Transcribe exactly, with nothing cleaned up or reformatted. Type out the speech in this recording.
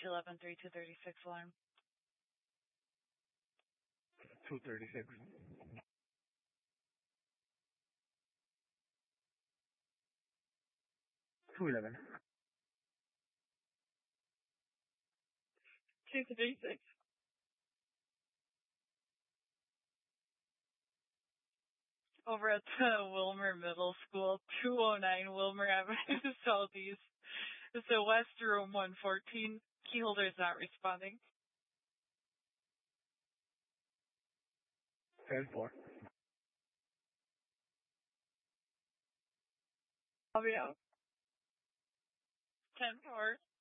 two eleven, three two thirty-six alarm. two thirty-six. two eleven. two thirty-six. Over at the Wilmer Middle School, two oh nine Wilmer Avenue Southeast. It's the West Room one fourteen. Keyholder is not responding. ten four. I'll be out. ten four.